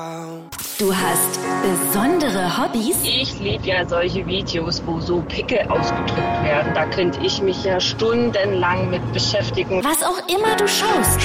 Du hast besondere Hobbys? Ich liebe ja solche Videos, wo so Pickel ausgedrückt werden. Da könnte ich mich ja stundenlang mit beschäftigen. Was auch immer du schaust.